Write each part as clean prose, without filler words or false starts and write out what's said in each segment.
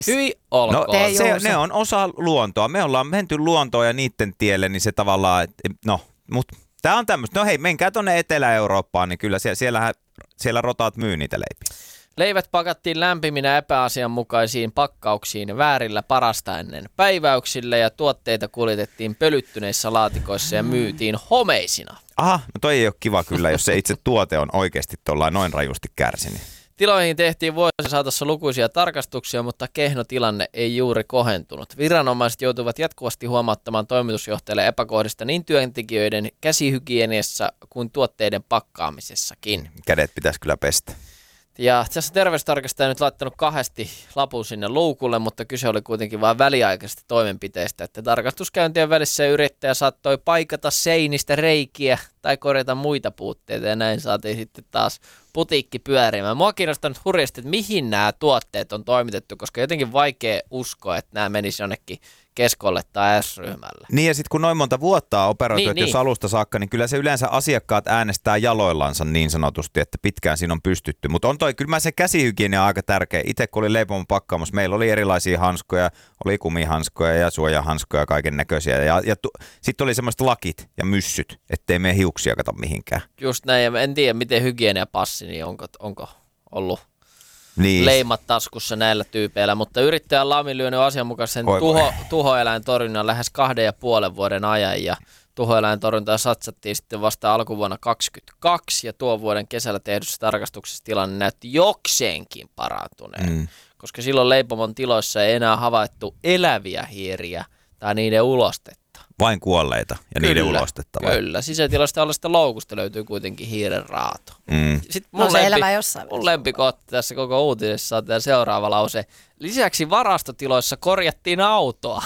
Hyi olkoon. Ne on osa luontoa. Me ollaan menty luontoon ja niiden tielle, niin se tavallaan, mutta tää on tämmöistä. No hei, menkää tonne Etelä-Eurooppaan, niin kyllä siellä rotaat myy niitä leipiä. Leivät pakattiin lämpiminä epäasianmukaisiin pakkauksiin väärillä parasta ennen päiväyksillä ja tuotteita kuljetettiin pölyttyneissä laatikoissa ja myytiin homeisina. Aha, no toi ei ole kiva kyllä, jos se itse tuote on oikeasti tuollain noin rajusti kärsinyt. Tiloihin tehtiin vuosien saatossa lukuisia tarkastuksia, mutta kehno tilanne ei juuri kohentunut. Viranomaiset joutuivat jatkuvasti huomauttamaan toimitusjohtajalle epäkohdista niin työntekijöiden käsihygieniassa kuin tuotteiden pakkaamisessakin. Kädet pitäisi kyllä pestä. Ja tässä terveystarkastaja nyt laittanut 2 lapun sinne luukulle, mutta kyse oli kuitenkin vain väliaikaisesta toimenpiteestä, että tarkastuskäyntien välissä yrittäjä saattoi paikata seinistä reikiä tai korjata muita puutteita ja näin saatiin sitten taas putiikki pyörimään. Mua kiinnostaa nyt hurjasti, että mihin nämä tuotteet on toimitettu, koska jotenkin vaikea uskoa, että nämä menisivät jonnekin keskolle tai S-ryhmälle. Niin ja sitten kun noin monta vuotta on operoitu, Niin. jos alusta saakka, niin kyllä se yleensä asiakkaat äänestää jaloillansa niin sanotusti, että pitkään siinä on pystytty. Mutta on toi, kyllä se käsihygienia on aika tärkeä. Itse kun oli leipomon pakkaamassa, meillä oli erilaisia hanskoja, oli kumihanskoja ja suojahanskoja, kaiken näköisiä. Ja sitten oli semmoiset lakit ja myssyt, ettei mene hiuksia kato mihinkään. Just näin, ja en tiedä miten hygieniapassi, niin onko ollut Niin. leimat taskussa näillä tyypeillä, mutta yrittäjä on laiminlyönyt asianmukaisen tuhoeläintorjunnan lähes 2,5 vuoden ajan ja tuhoeläintorjuntaa satsattiin sitten vasta alkuvuonna 2022 ja tuon vuoden kesällä tehdyssä tarkastuksessa tilanne näytti jokseenkin parantuneen, koska silloin leipomon tiloissa ei enää havaittu eläviä hiiriä tai niiden ulostetta. Vain kuolleita ja niiden ulostetta vai? Kyllä, sisätilasta olevasta loukusta löytyy kuitenkin hiiren raato. Sitten Se elämä jossain. mun lempikohta tässä koko uutisessa on tämä seuraava lause. Lisäksi varastotiloissa korjattiin autoa.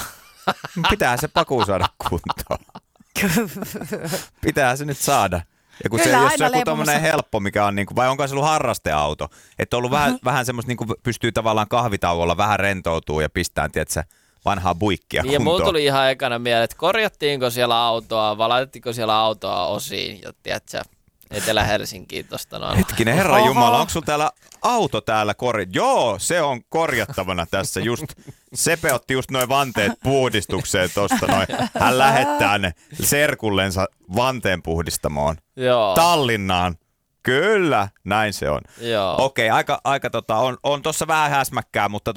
Pitää se paku saada kuntoon. Pitää se nyt saada. Ja kun Kyllä, jos aina se on joku leipomassa. tommonen helppo, mikä on niinku, vai onko se ollut harrasteauto? Että on ollut vähän semmoista, niinku pystyy tavallaan kahvitauolla vähän rentoutuu ja pistää, tietsä, vanhaa buikkia Ja mulla kuntoon. tuli ihan ekana mieleen, että korjattiinko siellä autoa, vai laitettiinko siellä autoa osiin, ja tiedätkö, Etelä-Helsinkiin tosta noin. Hetkinen, Herra Jumala, onko sulla täällä auto täällä Joo, se on korjattavana tässä just. Sepe otti just noin vanteet puhdistukseen tosta noin. Hän lähettää ne serkullensa vanteen puhdistamoon. Joo. Tallinnaan. Kyllä, näin se on. Joo. Okei, on tossa vähän häsmäkkää, mutta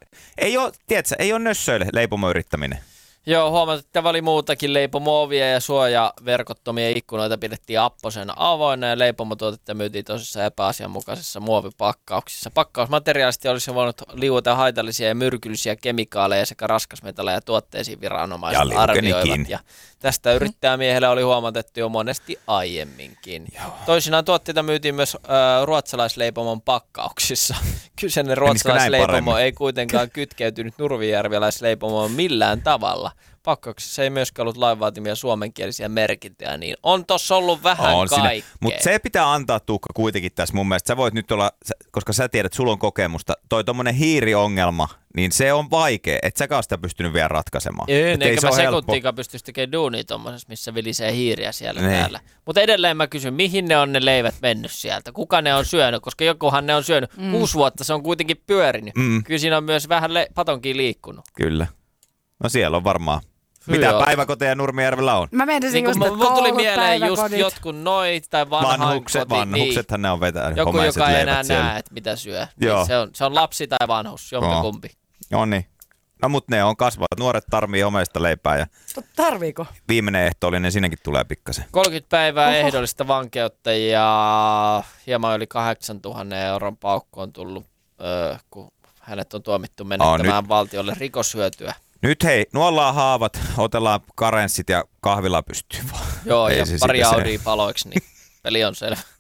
ei ole nössöille leipomoyrittäminen. Joo, huomasin, että tämä oli muutakin. Leipomo-ovia ja suojaverkottomia ikkunoita pidettiin apposen avoinna ja leipomotuotetta myytiin tosissaan epäasianmukaisessa muovipakkauksissa. Pakkausmateriaalisesti olisi voinut liuota haitallisia ja myrkyllisiä kemikaaleja sekä raskasmetalleja tuotteisiin viranomaiset Ja arvioivat. liukenikin. Ja tästä yrittäjämiehellä oli huomatettu jo monesti aiemminkin. Joo. Toisinaan tuotteita myytiin myös ruotsalaisleipomon pakkauksissa. Kyseinen näin ruotsalaisleipomo paremmin? ei kuitenkaan kytkeytynyt nurmijärveläisleipomoon millään tavalla. Pakkauksessa ei myöskään ollut lainvaatimia suomenkielisiä merkintöjä, niin on tossa ollut vähän kaikkea. Mutta se pitää antaa, Tuukka, kuitenkin tässä mun mielestä. Sä voit nyt olla, koska sä tiedät, sulla on kokemusta, toi tommonen hiiriongelma, niin se on vaikea, et säkään sitä pystynyt vielä ratkaisemaan. Eikä mä sekuntiinkaan pystyisi tekemään duunia tommosessa, missä vilisee hiiriä siellä Niin. täällä. Mutta edelleen mä kysyn, mihin ne on ne leivät mennyt sieltä? Kuka ne on syönyt? Koska jokuhan ne on syönyt. 6 vuotta se on kuitenkin pyörinyt. Kyllä siinä on myös vähän patonkin liikkunut. Kyllä. No siellä on varmaan. Hyi Mitä joo. päiväkoteja Nurmijärvellä on? Mä menisin Niin just, kun että mulla tuli koulut, mieleen just päiväkodit. jotkut noit tai Vanhuksethan ne on vetänyt Joku, homaiset joka ei enää leivät siellä. näe, että mitä syö. Joo. Niin se on lapsi tai vanhus, jompikumpi. No niin. No mut ne on kasvavat. Nuoret tarvii homeista leipää ja Tarviiko? viimeinen ehtoollinen sinnekin tulee pikkasen. 30 päivää ehdollista vankeutta ja hieman yli 8 000 euron paukku on tullut, kun hänet on tuomittu menettämään valtiolle rikoshyötyä. Nyt hei, nuollaan haavat, otellaan karenssit ja kahvila pystyy vaan. Joo, Ei ja se pari siitä se- Audia paloiksi, niin peli on selvä.